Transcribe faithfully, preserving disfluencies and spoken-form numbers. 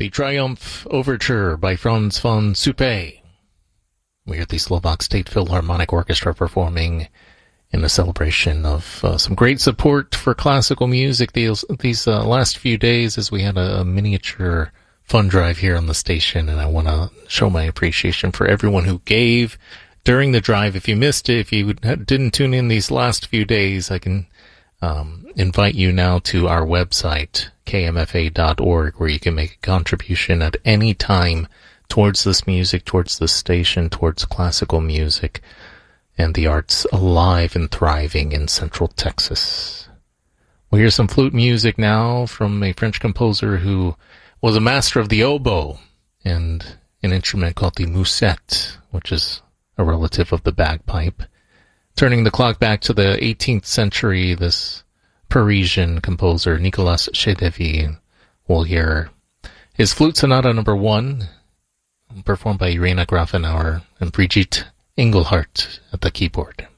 The Triumph Overture by Franz von Suppé. We are the Slovak State Philharmonic Orchestra performing in a celebration of uh, some great support for classical music these, these uh, last few days, as we had a, a miniature fund drive here on the station, and I want to show my appreciation for everyone who gave during the drive. If you missed it, if you didn't tune in these last few days, I can um, invite you now to our website, k m f a dot org, where you can make a contribution at any time towards this music, towards this station, towards classical music and the arts alive and thriving in Central Texas. We'll hear some flute music now from a French composer who was a master of the oboe and an instrument called the musette, which is a relative of the bagpipe. Turning the clock back to the eighteenth century, this Parisian composer, Nicolas Chedeville, will hear his Flute Sonata number one, performed by Irena Grafenauer and Brigitte Engelhardt at the keyboard.